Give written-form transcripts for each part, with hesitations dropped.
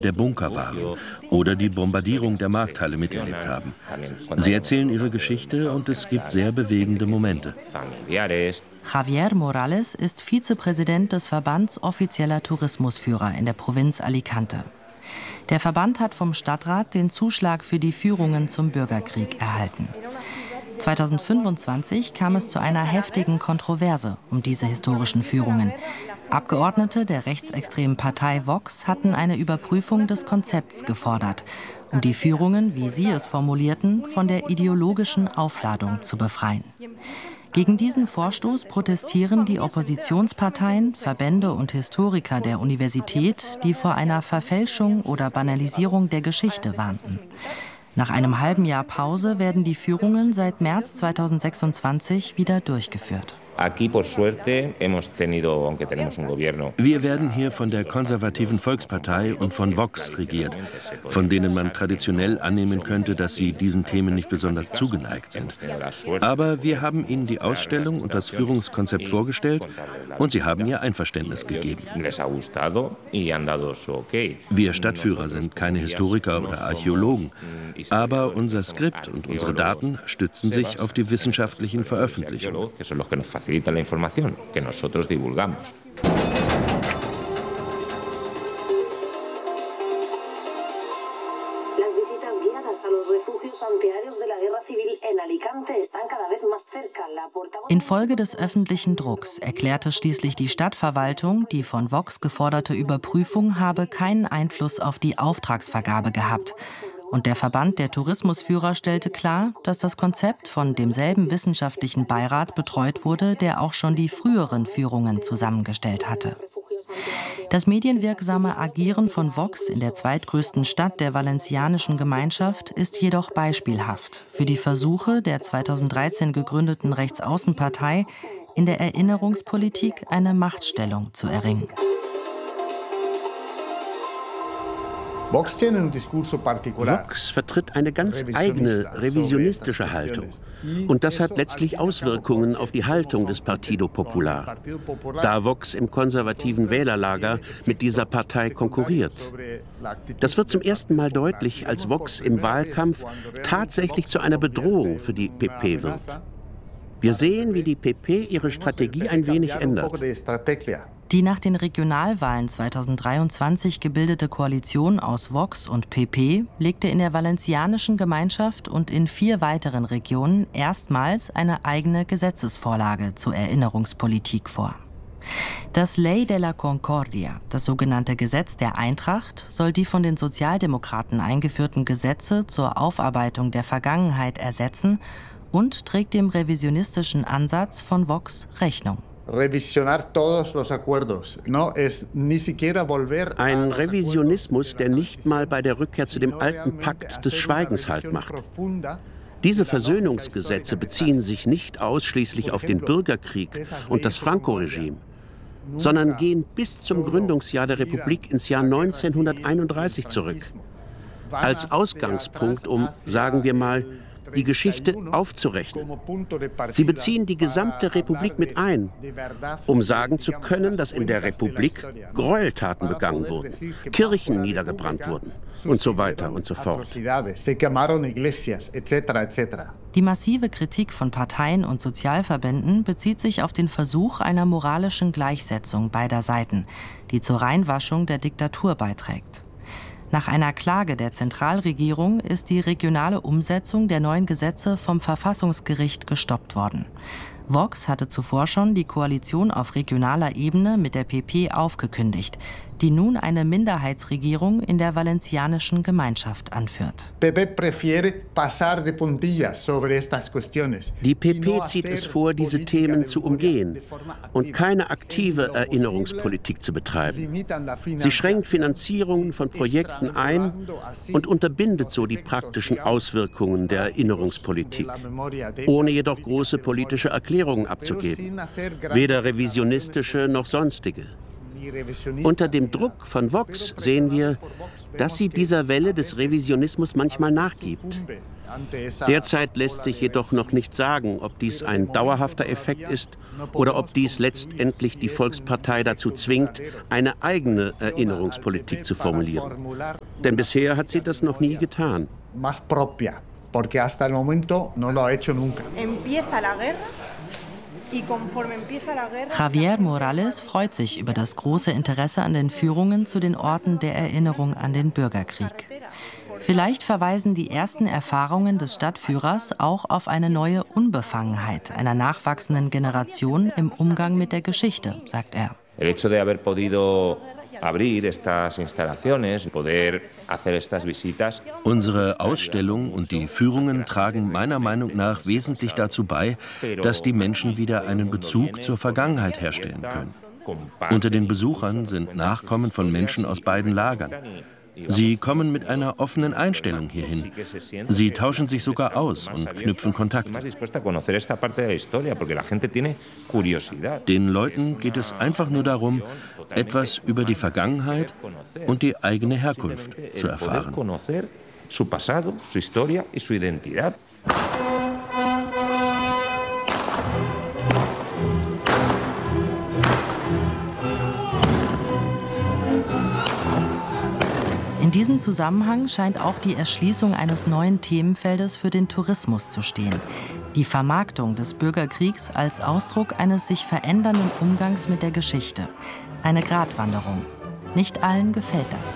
der Bunker waren oder die Bombardierung der Markthalle miterlebt haben. Sie erzählen ihre Geschichte und es gibt sehr bewegende Momente. Javier Morales ist Vizepräsident des Verbands offizieller Tourismusführer in der Provinz Alicante. Der Verband hat vom Stadtrat den Zuschlag für die Führungen zum Bürgerkrieg erhalten. 2025 kam es zu einer heftigen Kontroverse um diese historischen Führungen. Abgeordnete der rechtsextremen Partei Vox hatten eine Überprüfung des Konzepts gefordert, um die Führungen, wie sie es formulierten, von der ideologischen Aufladung zu befreien. Gegen diesen Vorstoß protestieren die Oppositionsparteien, Verbände und Historiker der Universität, die vor einer Verfälschung oder Banalisierung der Geschichte warnten. Nach einem halben Jahr Pause werden die Führungen seit März 2026 wieder durchgeführt. Wir werden hier von der konservativen Volkspartei und von Vox regiert, von denen man traditionell annehmen könnte, dass sie diesen Themen nicht besonders zugeneigt sind. Aber wir haben ihnen die Ausstellung und das Führungskonzept vorgestellt und sie haben ihr Einverständnis gegeben. Wir Stadtführer sind keine Historiker oder Archäologen, aber unser Skript und unsere Daten stützen sich auf die wissenschaftlichen Veröffentlichungen. La información que nosotros divulgamos. Las visitas guiadas a los refugios antiaéreos de la guerra civil en Alicante están cada vez más cerca. Infolge des öffentlichen Drucks erklärte schließlich die Stadtverwaltung, die von Vox geforderte Überprüfung habe keinen Einfluss auf die Auftragsvergabe gehabt. Und der Verband der Tourismusführer stellte klar, dass das Konzept von demselben wissenschaftlichen Beirat betreut wurde, der auch schon die früheren Führungen zusammengestellt hatte. Das medienwirksame Agieren von Vox in der zweitgrößten Stadt der valencianischen Gemeinschaft ist jedoch beispielhaft für die Versuche der 2013 gegründeten Rechtsaußenpartei, in der Erinnerungspolitik eine Machtstellung zu erringen. Vox vertritt eine ganz eigene revisionistische Haltung. Und das hat letztlich Auswirkungen auf die Haltung des Partido Popular, da Vox im konservativen Wählerlager mit dieser Partei konkurriert. Das wird zum ersten Mal deutlich, als Vox im Wahlkampf tatsächlich zu einer Bedrohung für die PP wird. Wir sehen, wie die PP ihre Strategie ein wenig ändert. Die nach den Regionalwahlen 2023 gebildete Koalition aus Vox und PP legte in der valencianischen Gemeinschaft und in 4 weiteren Regionen erstmals eine eigene Gesetzesvorlage zur Erinnerungspolitik vor. Das Ley de la Concordia, das sogenannte Gesetz der Eintracht, soll die von den Sozialdemokraten eingeführten Gesetze zur Aufarbeitung der Vergangenheit ersetzen und trägt dem revisionistischen Ansatz von Vox Rechnung. Ein Revisionismus, der nicht mal bei der Rückkehr zu dem alten Pakt des Schweigens Halt macht. Diese Versöhnungsgesetze beziehen sich nicht ausschließlich auf den Bürgerkrieg und das Franco-Regime, sondern gehen bis zum Gründungsjahr der Republik ins Jahr 1931 zurück. Als Ausgangspunkt, um, sagen wir mal, die Geschichte aufzurechnen. Sie beziehen die gesamte Republik mit ein, um sagen zu können, dass in der Republik Gräueltaten begangen wurden, Kirchen niedergebrannt wurden und so weiter und so fort. Die massive Kritik von Parteien und Sozialverbänden bezieht sich auf den Versuch einer moralischen Gleichsetzung beider Seiten, die zur Reinwaschung der Diktatur beiträgt. Nach einer Klage der Zentralregierung ist die regionale Umsetzung der neuen Gesetze vom Verfassungsgericht gestoppt worden. Vox hatte zuvor schon die Koalition auf regionaler Ebene mit der PP aufgekündigt, die nun eine Minderheitsregierung in der valencianischen Gemeinschaft anführt. Die PP zieht es vor, diese Themen zu umgehen und keine aktive Erinnerungspolitik zu betreiben. Sie schränkt Finanzierungen von Projekten ein und unterbindet so die praktischen Auswirkungen der Erinnerungspolitik, ohne jedoch große politische Erklärungen abzugeben, weder revisionistische noch sonstige. Unter dem Druck von Vox sehen wir, dass sie dieser Welle des Revisionismus manchmal nachgibt. Derzeit lässt sich jedoch noch nicht sagen, ob dies ein dauerhafter Effekt ist oder ob dies letztendlich die Volkspartei dazu zwingt, eine eigene Erinnerungspolitik zu formulieren. Denn bisher hat sie das noch nie getan. Javier Morales freut sich über das große Interesse an den Führungen zu den Orten der Erinnerung an den Bürgerkrieg. Vielleicht verweisen die ersten Erfahrungen des Stadtführers auch auf eine neue Unbefangenheit einer nachwachsenden Generation im Umgang mit der Geschichte, sagt er. Unsere Ausstellung und die Führungen tragen meiner Meinung nach wesentlich dazu bei, dass die Menschen wieder einen Bezug zur Vergangenheit herstellen können. Unter den Besuchern sind Nachkommen von Menschen aus beiden Lagern. Sie kommen mit einer offenen Einstellung hierhin. Sie tauschen sich sogar aus und knüpfen Kontakte. Den Leuten geht es einfach nur darum, etwas über die Vergangenheit und die eigene Herkunft zu erfahren. In diesem Zusammenhang scheint auch die Erschließung eines neuen Themenfeldes für den Tourismus zu stehen. Die Vermarktung des Bürgerkriegs als Ausdruck eines sich verändernden Umgangs mit der Geschichte. Eine Gratwanderung. Nicht allen gefällt das.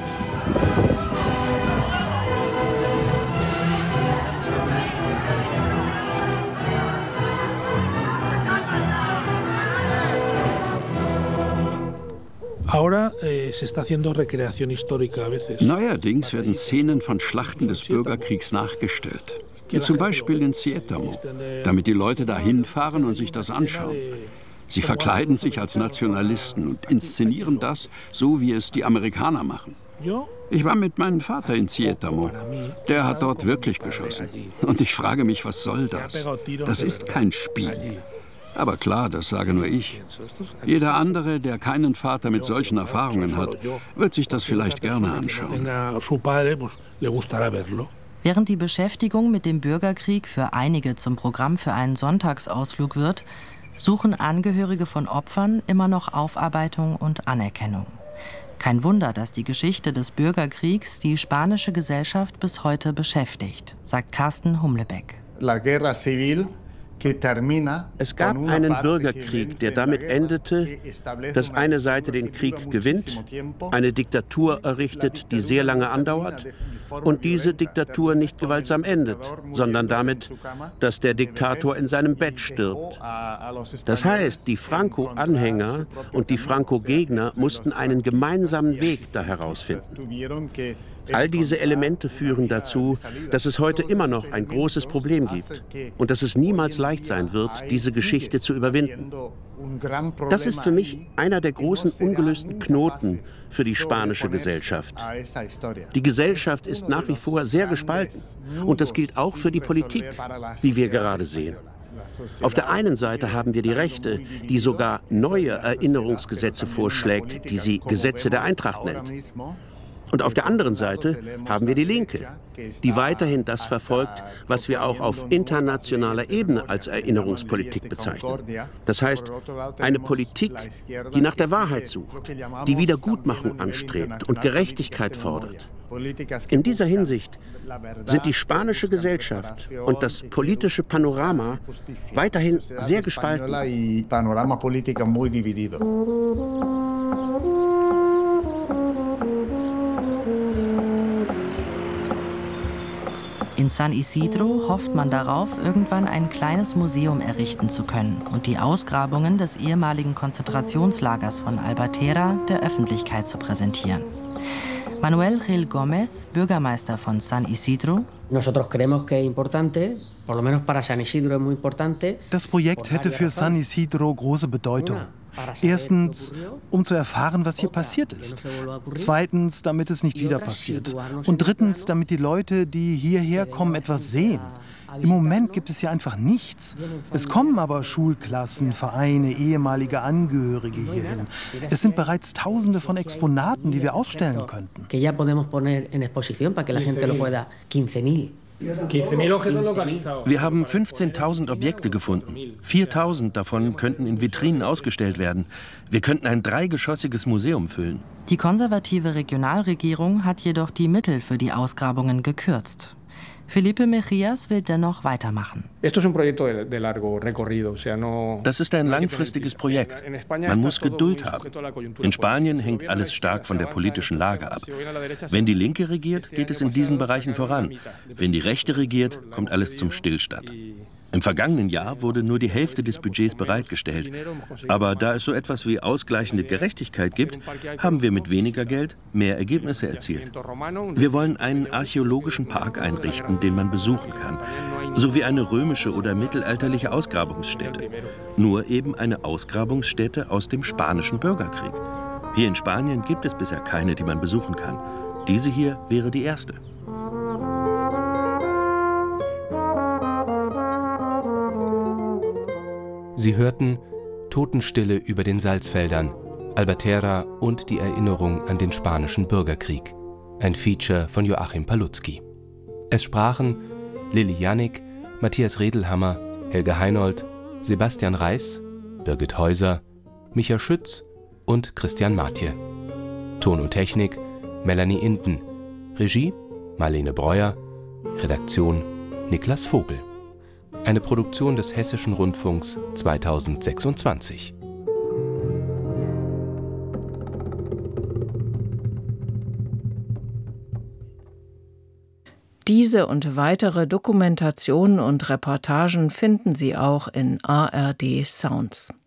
Neuerdings werden Szenen von Schlachten des Bürgerkriegs nachgestellt. Zum Beispiel in Siétamo, damit die Leute da hinfahren und sich das anschauen. Sie verkleiden sich als Nationalisten und inszenieren das, so wie es die Amerikaner machen. Ich war mit meinem Vater in Siétamo. Der hat dort wirklich geschossen. Und ich frage mich, was soll das? Das ist kein Spiel. Aber klar, das sage nur ich. Jeder andere, der keinen Vater mit solchen Erfahrungen hat, wird sich das vielleicht gerne anschauen. Während die Beschäftigung mit dem Bürgerkrieg für einige zum Programm für einen Sonntagsausflug wird, suchen Angehörige von Opfern immer noch Aufarbeitung und Anerkennung. Kein Wunder, dass die Geschichte des Bürgerkriegs die spanische Gesellschaft bis heute beschäftigt, sagt Carsten Humlebeck. Es gab einen Bürgerkrieg, der damit endete, dass eine Seite den Krieg gewinnt, eine Diktatur errichtet, die sehr lange andauert, und diese Diktatur nicht gewaltsam endet, sondern damit, dass der Diktator in seinem Bett stirbt. Das heißt, die Franco-Anhänger und die Franco-Gegner mussten einen gemeinsamen Weg da herausfinden. All diese Elemente führen dazu, dass es heute immer noch ein großes Problem gibt und dass es niemals leicht sein wird, diese Geschichte zu überwinden. Das ist für mich einer der großen ungelösten Knoten für die spanische Gesellschaft. Die Gesellschaft ist nach wie vor sehr gespalten und das gilt auch für die Politik, wie wir gerade sehen. Auf der einen Seite haben wir die Rechte, die sogar neue Erinnerungsgesetze vorschlägt, die sie Gesetze der Eintracht nennt. Und auf der anderen Seite haben wir die Linke, die weiterhin das verfolgt, was wir auch auf internationaler Ebene als Erinnerungspolitik bezeichnen. Das heißt, eine Politik, die nach der Wahrheit sucht, die Wiedergutmachung anstrebt und Gerechtigkeit fordert. In dieser Hinsicht sind die spanische Gesellschaft und das politische Panorama weiterhin sehr gespalten. In San Isidro hofft man darauf, irgendwann ein kleines Museum errichten zu können und die Ausgrabungen des ehemaligen Konzentrationslagers von Albatera der Öffentlichkeit zu präsentieren. Manuel Gil Gómez, Bürgermeister von San Isidro: Das Projekt hätte für San Isidro große Bedeutung. Erstens, um zu erfahren, was hier passiert ist. Zweitens, damit es nicht wieder passiert. Und drittens, damit die Leute, die hierher kommen, etwas sehen. Im Moment gibt es hier einfach nichts. Es kommen aber Schulklassen, Vereine, ehemalige Angehörige hierhin. Es sind bereits Tausende von Exponaten, die wir ausstellen könnten. Wir haben 15.000 Objekte gefunden. 4.000 davon könnten in Vitrinen ausgestellt werden. Wir könnten ein 3-geschossiges Museum füllen. Die konservative Regionalregierung hat jedoch die Mittel für die Ausgrabungen gekürzt. Felipe Mejías will dennoch weitermachen. Das ist ein langfristiges Projekt. Man muss Geduld haben. In Spanien hängt alles stark von der politischen Lage ab. Wenn die Linke regiert, geht es in diesen Bereichen voran. Wenn die Rechte regiert, kommt alles zum Stillstand. Im vergangenen Jahr wurde nur die Hälfte des Budgets bereitgestellt. Aber da es so etwas wie ausgleichende Gerechtigkeit gibt, haben wir mit weniger Geld mehr Ergebnisse erzielt. Wir wollen einen archäologischen Park einrichten, den man besuchen kann, sowie eine römische oder mittelalterliche Ausgrabungsstätte. Nur eben eine Ausgrabungsstätte aus dem Spanischen Bürgerkrieg. Hier in Spanien gibt es bisher keine, die man besuchen kann. Diese hier wäre die erste. Sie hörten Totenstille über den Salzfeldern, Albatera und die Erinnerung an den Spanischen Bürgerkrieg. Ein Feature von Joachim Palutzky. Es sprachen Lilly Janik, Matthias Redelhammer, Helge Heinold, Sebastian Reiß, Birgit Häuser, Micha Schütz und Christian Mathieu. Ton und Technik Melanie Inden. Regie Marlene Breuer. Redaktion Niklas Vogel. Eine Produktion des Hessischen Rundfunks 2026. Diese und weitere Dokumentationen und Reportagen finden Sie auch in ARD Sounds.